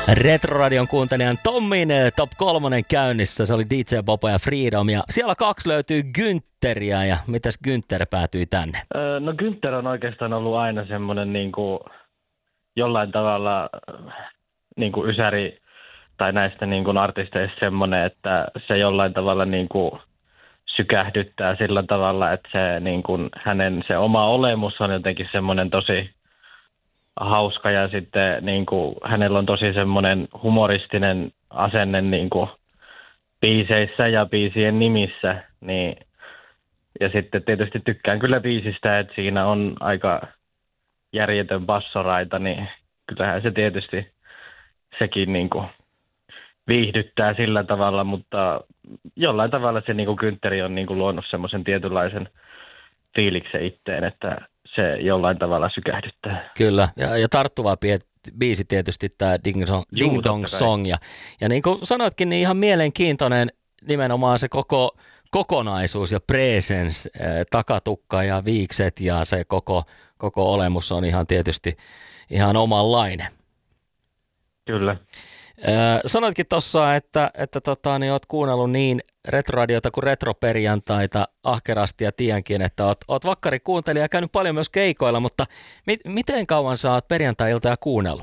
Retroradion kuuntelijan Tommin Top 3 käynnissä. Se oli DJ Bobo ja Freedom. Ja siellä 2 löytyy Günteriä. Ja mitäs Günther päätyi tänne? No Günther on oikeastaan ollut aina semmoinen niinku jollain tavalla niinku ysäri tai näistä niinku artisteista semmoinen, että se jollain tavalla niinku sykähdyttää sillä tavalla, että se niinku hänen se oma olemus on jotenkin semmoinen tosi hauska ja sitten niinku hänellä on tosi semmoinen humoristinen asenne niinku biiseissä ja biisien nimissä, niin ja sitten tietysti tykkään kyllä biisistä, että siinä on aika järjetön bassoraita, niin kyllähän se tietysti sekin niinku viihdyttää sillä tavalla, mutta jollain tavalla se niinku Günther on niinku luonut semmoisen tietynlaisen fiiliksen itteen, että se jollain tavalla sykähdyttää. Kyllä, ja tarttuva biisi tietysti tämä Ding Dong Song. Ja niin kuin sanoitkin, niin ihan mielenkiintoinen nimenomaan se kokonaisuus ja presence, takatukka ja viikset ja se koko olemus on ihan tietysti ihan omanlainen. Kyllä. Sanoitkin tuossa, että niin oot kuunnellut niin Retroradiota kuin Retroperjantaita ahkerasti ja tiedänkin, että oot vakkari kuuntelija ja käynyt paljon myös keikoilla, mutta miten kauan sä oot perjantai-iltaa kuunnellut?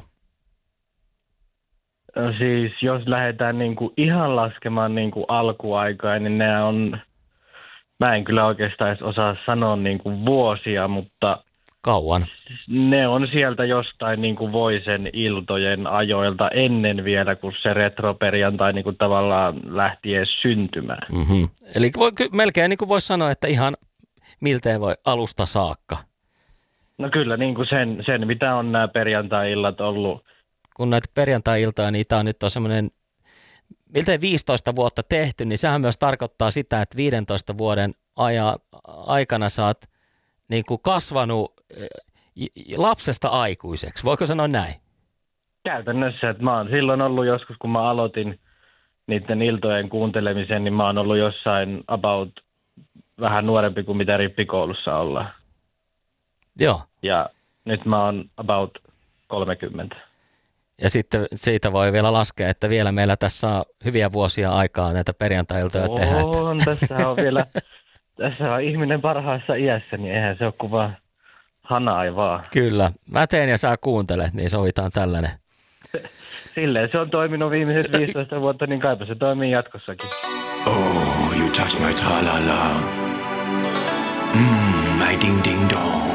No siis jos lähdetään niinku ihan laskemaan niinku alkuaikaa, niin ne on, mä en kyllä oikeastaan edes osaa sanoa niinku vuosia, mutta kauan. Ne on sieltä jostain niinku Voisen iltojen ajoilta ennen vielä, kun se Retroperjantai niinku tavallaan lähti edes syntymään. Mm-hmm. Eli melkein niin kuin voisi sanoa, että ihan miltei voi alusta saakka. No kyllä, niin kuin sen mitä on nämä perjantai-illat ollut. Kun näitä perjantai-iltoja, niitä on nyt semmoinen miltei 15 vuotta tehty, niin sehän myös tarkoittaa sitä, että 15 vuoden aikana sä oot niin kuin kasvanut lapsesta aikuiseksi. Voiko sanoa näin? Käytännössä, että mä oon silloin ollut joskus, kun mä aloitin niiden iltojen kuuntelemisen, niin mä oon ollut jossain about vähän nuorempi kuin mitä rippikoulussa ollaan. Joo. Ja nyt mä oon about 30. Ja sitten siitä voi vielä laskea, että vielä meillä tässä on hyviä vuosia aikaa näitä perjantai-iltoja tehdä. On, tässä on vielä, tässä on ihminen parhaassa iässä, niin eihän se ole kuin vaan hanaa vaan. Kyllä. Mä teen ja sä kuuntelet, niin sovitaan tällainen. Silleen se on toiminut viimeiset 15 vuotta, niin kaipa se toimii jatkossakin. Oh, you touch my tra-la-la. My ding-ding-dong.